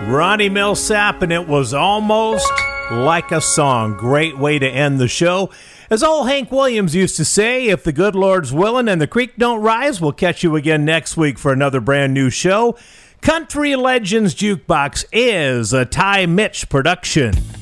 Ronnie Millsap, and it was almost like a song. Great way to end the show. As old Hank Williams used to say, if the good Lord's willing and the creek don't rise, we'll catch you again next week for another brand new show. Country Legends Jukebox is a Ty Mitch production.